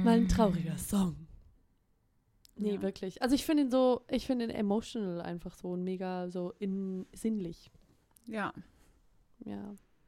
mal ein trauriger Song. Nee, Ja. wirklich. Also ich finde ihn emotional einfach so und mega so sinnlich. Ja. Ja.